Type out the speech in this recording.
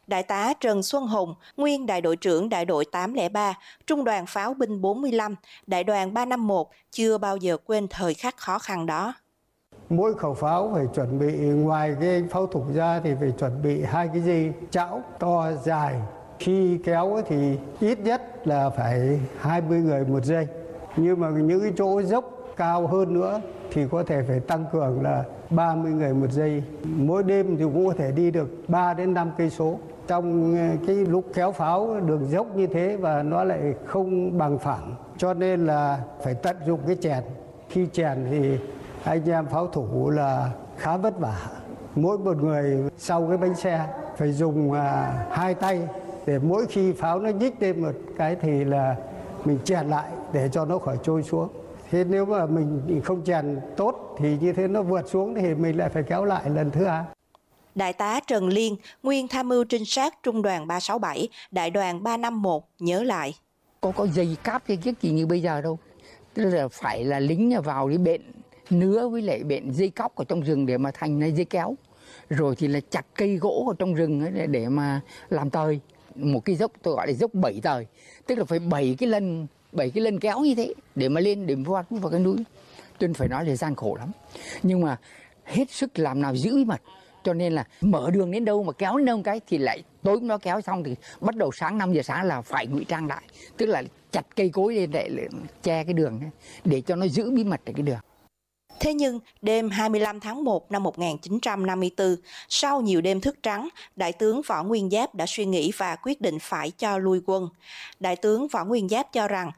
Đại tá Trần Xuân Hùng, nguyên đại đội trưởng đại đội 803, Trung đoàn Pháo binh 45, đại đoàn 351 chưa bao giờ quên thời khắc khó khăn đó. Mỗi khẩu pháo phải chuẩn bị, ngoài cái pháo thủ ra thì phải chuẩn bị 2 cái dây chảo to dài. Khi kéo thì ít nhất là phải 20 người một dây. Nhưng mà những cái chỗ dốc cao hơn nữa thì có thể phải tăng cường là 30 người một giây. Mỗi đêm thì cũng có thể đi được 3 đến 5 cây số. Trong cái lúc kéo pháo đường dốc như thế và nó lại không bằng phẳng, cho nên là phải tận dụng cái chèn. Khi chèn thì anh em pháo thủ là khá vất vả. Mỗi một người sau cái bánh xe phải dùng 2 tay để mỗi khi pháo nó nhích lên một cái thì là mình chèn lại để cho nó khỏi trôi xuống. Thế nếu mà mình không chèn tốt thì như thế nó vượt xuống thì mình lại phải kéo lại lần thứ hai. Đại tá Trần Liên, nguyên tham mưu trinh sát Trung đoàn 367, đại đoàn 351 nhớ lại. Có dây cáp hay cái gì như bây giờ đâu. Tức là phải là lính vào đi bện nứa với lại bện dây cóc ở trong rừng để mà thành dây kéo. Rồi thì là chặt cây gỗ ở trong rừng để mà làm tời. Một cái dốc tôi gọi là dốc 7 tời. Tức là phải 7 cái lân kéo như thế để mà lên, để mà vào cái núi. Tôi phải nói là gian khổ lắm. Nhưng mà hết sức làm nào giữ bí mật. Cho nên là mở đường đến đâu mà kéo đến đâu cái thì lại tối nó kéo xong thì bắt đầu sáng 5 giờ sáng là phải ngụy trang lại. Tức là chặt cây cối lên để che cái đường để cho nó giữ bí mật ở cái đường. Thế nhưng, đêm 25 tháng 1 năm 1954, sau nhiều đêm thức trắng, Đại tướng Võ Nguyên Giáp đã suy nghĩ và quyết định phải cho lui quân. Đại tướng Võ Nguyên Giáp cho rằng